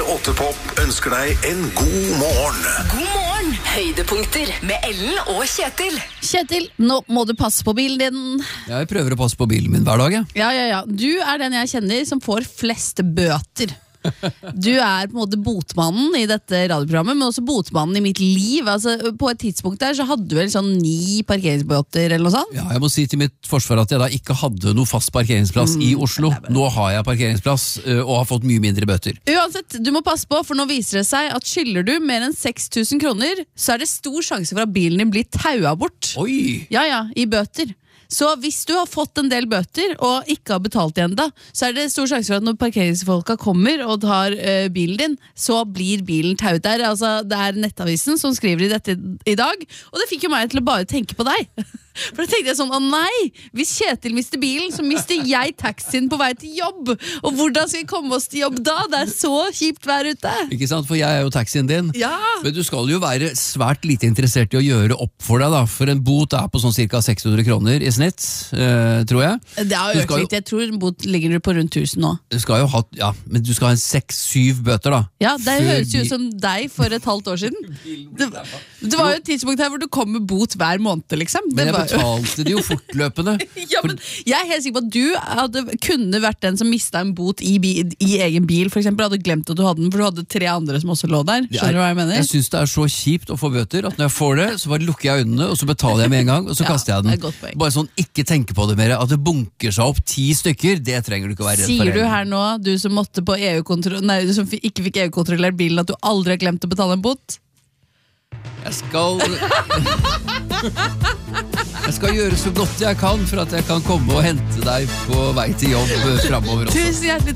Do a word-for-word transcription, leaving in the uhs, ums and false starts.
åtte Pop ønsker deg en god morgen. God morgen, høydepunkter med Ellen og Kjetil. Kjetil, nå må du passe på bilen din. Jeg prøver å passe på bilen min hver dag, ja. Ja, ja, ja. Du er den jeg kjenner som får flest bøter. Du er på en måte botmannen i dette radioprogrammet, men også botmannen i mitt liv. Altså, på et tidspunkt der så hadde du vel sånn ni parkeringsbøter eller noe sånt? Ja, jeg må si til mitt forsvar at jeg da ikke hadde noe fast parkeringsplass mm, i Oslo. Nå har jeg parkeringsplass uh, og har fått mye mindre bøter. Uansett, du må passe på, for nå viser det seg at skylder du mer enn seks tusen kroner, så er det stor sjanse for at bilen din blir taua bort. Oi! Ja, ja, i bøter. Så hvis du har fått en del bøter og ikke har betalt igjen da, så er det stor sjanse for at når parkeringsfolka kommer og tar uh, bilen din, så blir bilen tauet der. Altså, det er Nettavisen som skriver i dette i dag, og det fikk jo meg til å bare tenke på deg. For da tenkte jeg sånn, å nei, hvis Kjetil mister bilen, så mister jeg taxien på vei til jobb. Og hvordan skal vi komme oss til jobb da? Det er så kjipt vær ute. Ikke sant, for jeg er jo taxien din. Ja. Men du skal jo være svært lite interessert i å gjøre opp for deg da, for en bot er på sånn cirka seks hundre kroner i snitt, uh, tror jeg. Det har økt litt, jeg tror en bot ligger på rundt tusen nå. Du skal jo ha, ja, men du skal ha en seks syv bøter da. Ja, det høres jo ut som deg for et halvt år siden. Det, det var jo et tidspunkt her hvor du kom med bot hver måned, liksom. Det men jeg var betalte det jo fortløpende. Ja, men jeg er helt sikker på at du hadde, kunne vært den som mistet en bot i, bi, i egen bil, for eksempel. Hadde glemt at du hadde den, for du hadde tre andre som også lå der. Skjønner du hva jeg mener? Jeg synes det er så kjipt å få bøter, at når jeg får det, så bare lukker jeg øynene, og så betaler jeg med en gang, og så ja, kaster jeg den. Bare sånn, ikke tenke på det mer. At det bunker seg opp ti stykker, det trenger du ikke å være redd for. Sier du her nå, du som måtte på E U-kontroll, nei, du som ikke fikk E U-kontrollert bilen, at du aldri har glemt å betale en bot? Jeg skal Jeg skal gjøre så godt jeg kan for at jeg kan komme og hente deg på vei til jobb fremover også. Tusen hjertelig